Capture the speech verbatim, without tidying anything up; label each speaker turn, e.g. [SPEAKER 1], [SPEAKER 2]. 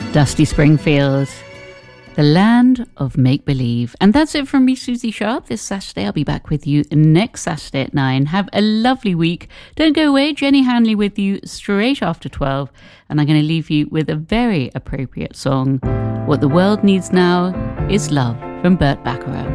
[SPEAKER 1] Dusty Springfield, the land of make-believe. And that's it from me, Susie Sharp, this Saturday. I'll be back with you next Saturday at nine. Have a lovely week. Don't go away. Jenny Hanley with you straight after twelve. And I'm going to leave you with a very appropriate song. What the world needs now is love, from Burt Bacharach.